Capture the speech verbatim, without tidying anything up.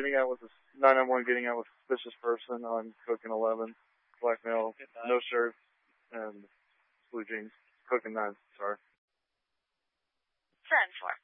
getting at with a nine nine one getting at with suspicious person on Coke and eleven, black male, no shirt, and blue jeans. Coke and nine, sorry. ten four.